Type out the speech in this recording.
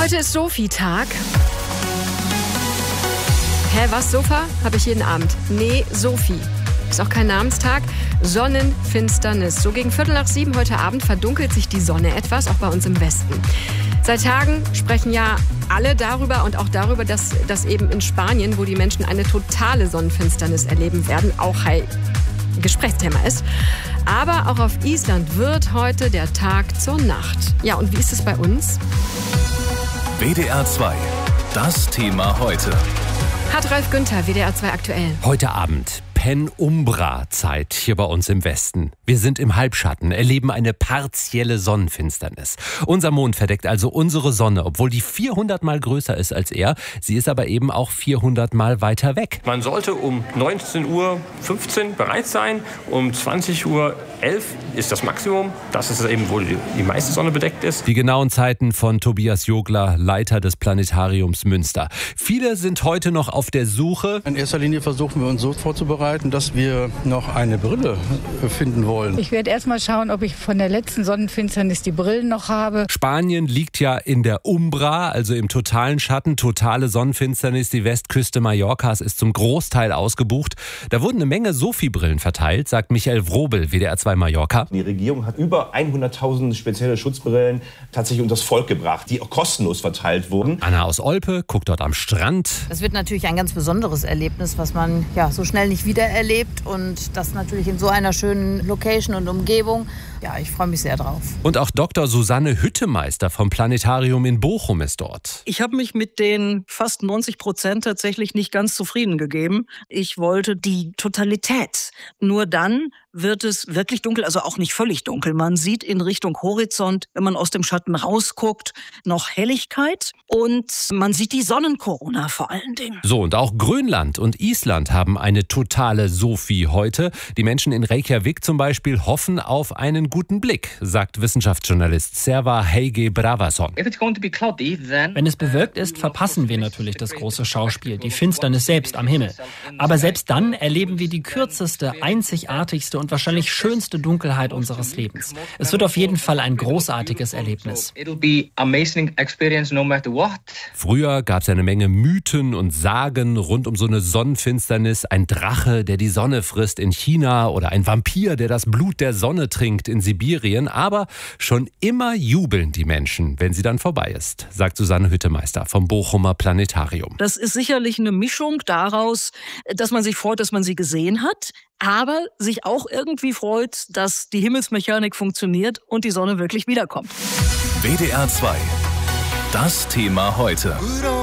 Heute ist Sophie-Tag. Hä, was, Sofa? Habe ich jeden Abend. Nee, Sophie. Ist auch kein Namenstag. Sonnenfinsternis. So gegen 6:15 heute Abend verdunkelt sich die Sonne etwas, auch bei uns im Westen. Seit Tagen sprechen ja alle darüber und auch darüber, dass eben in Spanien, wo die Menschen eine totale Sonnenfinsternis erleben werden, auch ein Gesprächsthema ist. Aber auch auf Island wird heute der Tag zur Nacht. Ja, und wie ist es bei uns? WDR 2, das Thema heute. Hat Ralf Günther, WDR 2 aktuell. Heute Abend Penumbra-Zeit hier bei uns im Westen. Wir sind im Halbschatten, erleben eine partielle Sonnenfinsternis. Unser Mond verdeckt also unsere Sonne, obwohl die 400 Mal größer ist als er. Sie ist aber eben auch 400 Mal weiter weg. Man sollte um 19:15 Uhr bereit sein. Um 20:11 Uhr ist das Maximum. Das ist eben, wo die meiste Sonne bedeckt ist. Die genauen Zeiten von Tobias Jogler, Leiter des Planetariums Münster. Viele sind heute noch auf der Suche. In erster Linie versuchen wir uns so vorzubereiten, dass wir noch eine Brille finden wollen. Ich werde erst mal schauen, ob ich von der letzten Sonnenfinsternis die Brillen noch habe. Spanien liegt ja in der Umbra, also im totalen Schatten, totale Sonnenfinsternis. Die Westküste Mallorcas ist zum Großteil ausgebucht. Da wurden eine Menge Sophie-Brillen verteilt, sagt Michael Wrobel, WDR 2 Mallorca. Die Regierung hat über 100.000 spezielle Schutzbrillen tatsächlich unter das Volk gebracht, die auch kostenlos verteilt wurden. Anna aus Olpe guckt dort am Strand. Das wird natürlich ein ganz besonderes Erlebnis, was man so schnell nicht wieder erlebt, und das natürlich in so einer schönen Location und Umgebung. Ja, ich freue mich sehr drauf. Und auch Dr. Susanne Hüttemeister vom Planetarium in Bochum ist dort. Ich habe mich mit den fast 90% tatsächlich nicht ganz zufrieden gegeben. Ich wollte die Totalität. Nur dann wird es wirklich dunkel, also auch nicht völlig dunkel. Man sieht in Richtung Horizont, wenn man aus dem Schatten rausguckt, noch Helligkeit, und man sieht die Sonnenkorona vor allen Dingen. So, und auch Grönland und Island haben eine totale Sophie heute. Die Menschen in Reykjavik zum Beispiel hoffen auf einen guten Blick, sagt Wissenschaftsjournalist Serva Heige Bravason. Wenn es bewölkt ist, verpassen wir natürlich das große Schauspiel, die Finsternis selbst am Himmel. Aber selbst dann erleben wir die kürzeste, einzigartigste und wahrscheinlich schönste Dunkelheit unseres Lebens. Es wird auf jeden Fall ein großartiges Erlebnis. Früher gab es eine Menge Mythen und Sagen rund um so eine Sonnenfinsternis. Ein Drache, der die Sonne frisst in China, oder ein Vampir, der das Blut der Sonne trinkt in Sibirien. Aber schon immer jubeln die Menschen, wenn sie dann vorbei ist, sagt Susanne Hüttemeister vom Bochumer Planetarium. Das ist sicherlich eine Mischung daraus, dass man sich freut, dass man sie gesehen hat, aber sich auch irgendwie freut, dass die Himmelsmechanik funktioniert und die Sonne wirklich wiederkommt. WDR 2, das Thema heute.